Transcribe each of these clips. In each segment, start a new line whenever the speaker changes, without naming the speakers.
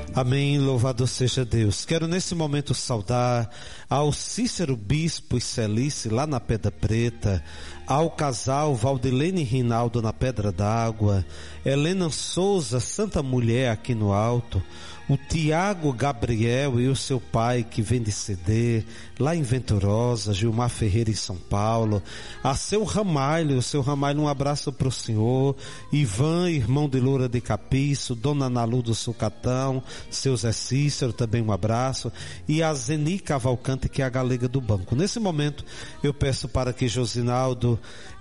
Amém, louvado seja Deus. Quero nesse momento saudar ao Cícero Bispo e Celice lá na Pedra Preta, ao casal Valdilene e Rinaldo na Pedra d'Água, Helena Souza, Santa Mulher aqui no Alto, o Tiago Gabriel e o seu pai que vem de CD, lá em Venturosa, Gilmar Ferreira em São Paulo, a seu Ramalho, um abraço para o senhor, Ivan, irmão de Loura de Capiço, Dona Nalu do Sucatão, seu Zé Cícero, também um abraço, e a Zeni Cavalcante, que é a galega do banco. Nesse momento, eu peço para que Josinaldo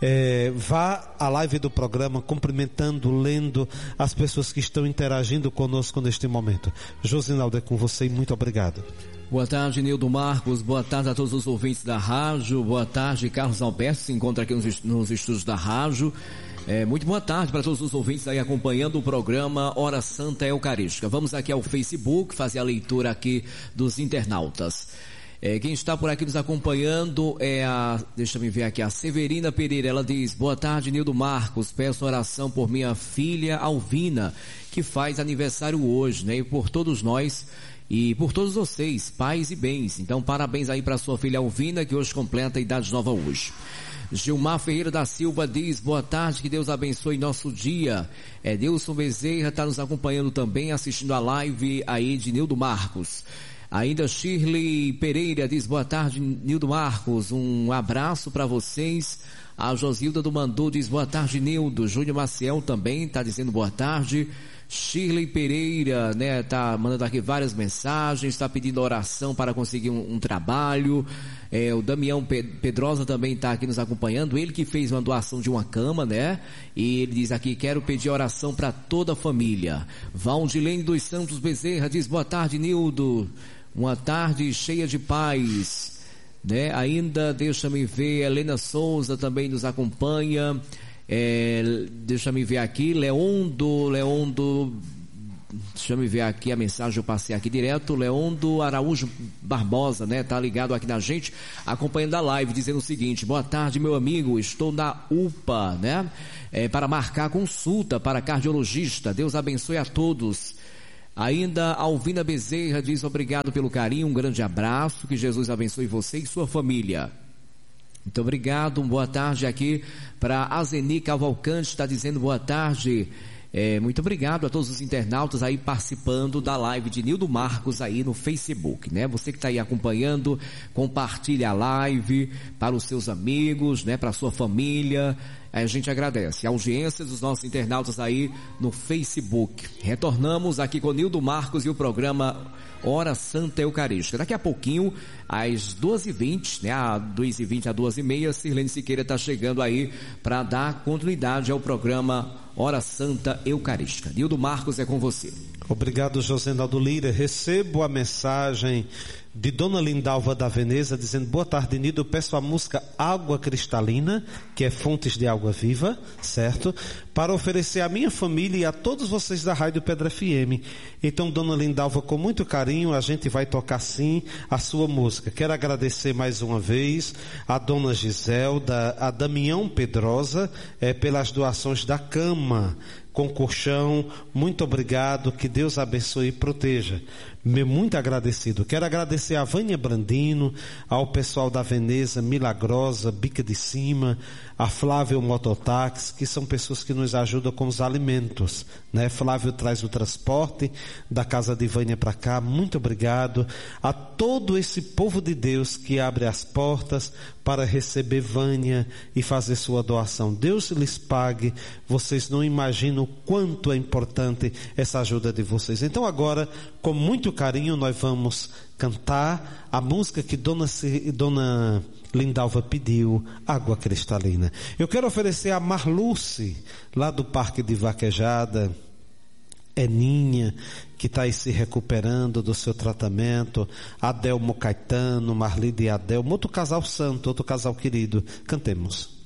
vá à live do programa, cumprimentando, lendo as pessoas que estão interagindo conosco neste momento. Josinaldo, é com você e muito obrigado.
Boa tarde, Nildo Marcos, boa tarde a todos os ouvintes da rádio, boa tarde, Carlos Alberto se encontra aqui nos estúdios da rádio. Muito boa tarde para todos os ouvintes aí acompanhando o programa Hora Santa Eucarística. Vamos aqui ao Facebook fazer a leitura aqui dos internautas. Quem está por aqui nos acompanhando é deixa eu ver aqui, a Severina Pereira. Ela diz: boa tarde, Nildo Marcos, peço oração por minha filha Alvina, que faz aniversário hoje, né? E por todos nós e por todos vocês, pais e bens. Então, parabéns aí para sua filha Alvina, que hoje completa a idade nova hoje. Gilmar Ferreira da Silva diz: boa tarde, que Deus abençoe nosso dia. Delson Bezerra está nos acompanhando também, assistindo a live aí de Nildo Marcos. Ainda Shirley Pereira diz: boa tarde, Nildo Marcos, um abraço para vocês. A Josilda do Mandu diz: boa tarde, Nildo. Júnior Maciel também está dizendo boa tarde. Shirley Pereira, né, tá mandando aqui várias mensagens, está pedindo oração para conseguir um trabalho. O Damião Pedrosa também está aqui nos acompanhando, ele que fez uma doação de uma cama, né? E ele diz aqui: quero pedir oração para toda a família. Valdilene dos Santos Bezerra diz: boa tarde, Nildo. Uma tarde cheia de paz, né? Ainda, deixa-me ver, Helena Souza também nos acompanha. Deixa-me ver aqui, Leondo, deixa-me ver aqui a mensagem, eu passei aqui direto. Leondo Araújo Barbosa, né? Tá ligado aqui na gente, acompanhando a live, dizendo o seguinte: boa tarde, meu amigo, estou na UPA, né? Para marcar consulta para cardiologista. Deus abençoe a todos. Ainda Alvina Bezerra diz: obrigado pelo carinho, um grande abraço, que Jesus abençoe você e sua família. Muito obrigado, boa tarde aqui para a Zeni Cavalcante, está dizendo boa tarde. Muito obrigado a todos os internautas aí participando da live de Nildo Marcos aí no Facebook, né? Você que está aí acompanhando, compartilhe a live para os seus amigos, né? Para a sua família. A gente agradece a audiência dos nossos internautas aí no Facebook. Retornamos aqui com Nildo Marcos e o programa Hora Santa Eucarística. Daqui a pouquinho, às 12h20, né? Às 2h20 às 2h30, Sirlene Siqueira está chegando aí para dar continuidade ao programa Hora Santa Eucarística. Nildo Marcos, é com você.
Obrigado, Josenaldo Lira. Recebo a mensagem de Dona Lindalva da Veneza dizendo: boa tarde, Nildo, eu peço a música Água Cristalina, que é Fontes de Água Viva, certo? Para oferecer à minha família e a todos vocês da Rádio Pedra FM. Então, Dona Lindalva, com muito carinho, a gente vai tocar sim a sua música. Quero agradecer mais uma vez a Dona Giselda, a Damião Pedrosa, pelas doações da cama com colchão. Muito obrigado, que Deus abençoe e proteja. Muito agradecido. Quero agradecer a Vânia Brandino, ao pessoal da Veneza Milagrosa, Bica de Cima, a Flávio Mototáxi, que são pessoas que nos ajudam com os alimentos, né? Flávio traz o transporte da casa de Vânia para cá. Muito obrigado a todo esse povo de Deus que abre as portas para receber Vânia e fazer sua doação. Deus lhes pague. Vocês não imaginam o quanto é importante essa ajuda de vocês. Então agora, com muito carinho, nós vamos cantar a música que Dona Lindalva pediu, Água Cristalina. Eu quero oferecer a Marluce, lá do Parque de Vaquejada, Eninha, que está aí se recuperando do seu tratamento, Adelmo Caetano, Marlide e Adelmo, outro casal santo, outro casal querido. Cantemos.